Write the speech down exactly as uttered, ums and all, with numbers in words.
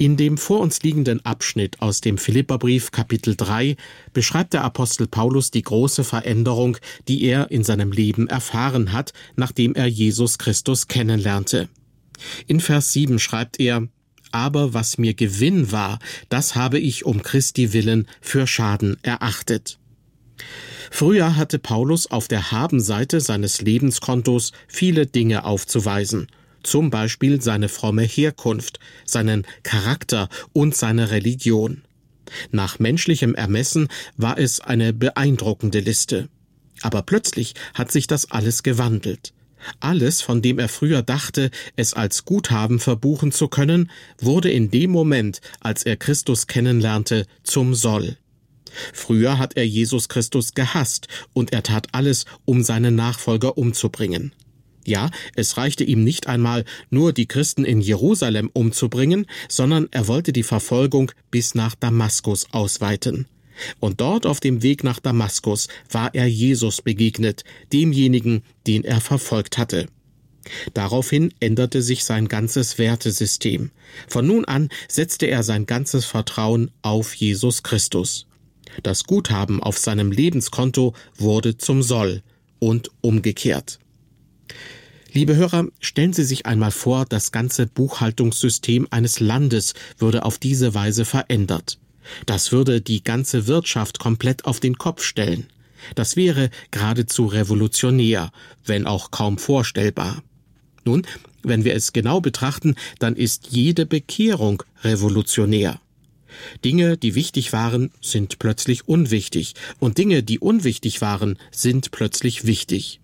In dem vor uns liegenden Abschnitt aus dem Philipperbrief Kapitel drei beschreibt der Apostel Paulus die große Veränderung, die er in seinem Leben erfahren hat, nachdem er Jesus Christus kennenlernte. In Vers sieben schreibt er: Aber was mir Gewinn war, das habe ich um Christi willen für Schaden erachtet. Früher hatte Paulus auf der Habenseite seines Lebenskontos viele Dinge aufzuweisen. Zum Beispiel seine fromme Herkunft, seinen Charakter und seine Religion. Nach menschlichem Ermessen war es eine beeindruckende Liste. Aber plötzlich hat sich das alles gewandelt. Alles, von dem er früher dachte, es als Guthaben verbuchen zu können, wurde in dem Moment, als er Christus kennenlernte, zum Soll. Früher hat er Jesus Christus gehasst und er tat alles, um seinen Nachfolger umzubringen. Ja, es reichte ihm nicht einmal, nur die Christen in Jerusalem umzubringen, sondern er wollte die Verfolgung bis nach Damaskus ausweiten. Und dort auf dem Weg nach Damaskus war er Jesus begegnet, demjenigen, den er verfolgt hatte. Daraufhin änderte sich sein ganzes Wertesystem. Von nun an setzte er sein ganzes Vertrauen auf Jesus Christus. Das Guthaben auf seinem Lebenskonto wurde zum Soll und umgekehrt. Liebe Hörer, stellen Sie sich einmal vor, das ganze Buchhaltungssystem eines Landes würde auf diese Weise verändert. Das würde die ganze Wirtschaft komplett auf den Kopf stellen. Das wäre geradezu revolutionär, wenn auch kaum vorstellbar. Nun, wenn wir es genau betrachten, dann ist jede Bekehrung revolutionär. Dinge, die wichtig waren, sind plötzlich unwichtig, und Dinge, die unwichtig waren, sind plötzlich wichtig.